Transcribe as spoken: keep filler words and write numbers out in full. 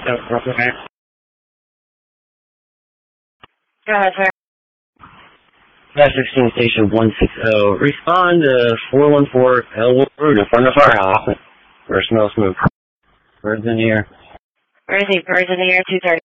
Go ahead, sir. Five sixteen station one sixty. Respond to four one four Elwood Road in front of our house. Where's Snow Smoke? Birds in the air. Where is he? Birds in the air, two thirty.